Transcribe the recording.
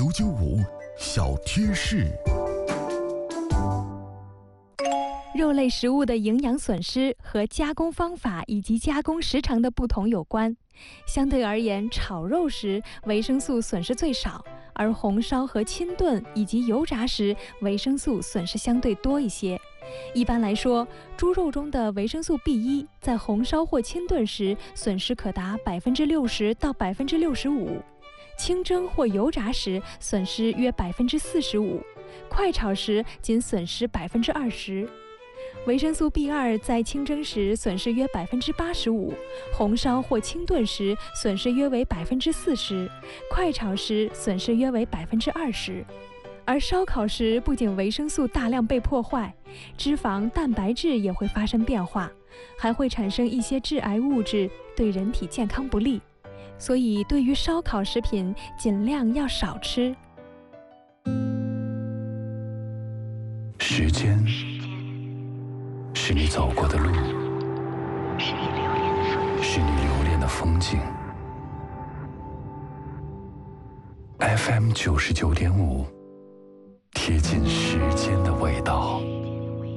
995小贴士。 肉类食物的营养损失和加工方法以及加工时长的不同有关。相对而言，炒肉时维生素损失最少，而红烧和清炖以及油炸时维生素损失相对多一些。一般来说，猪肉中的维生素 B1 在红烧或清炖时损失可达60%到65%，清蒸或油炸时损失约45%，快炒时仅损失20%。维生素 B2 在清蒸时损失约85%，红烧或清炖时损失约为40%，快炒时损失约为20%。而烧烤时，不仅维生素大量被破坏，脂肪、蛋白质也会发生变化，还会产生一些致癌物质，对人体健康不利。所以，对于烧烤食品，尽量要少吃。 时间是你走过的路，是你留恋的风景。FM 99.5，贴近